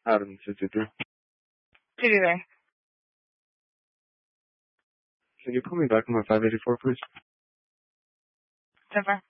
Adam 63. Good evening. Can you put me back on my 584, please? Denver.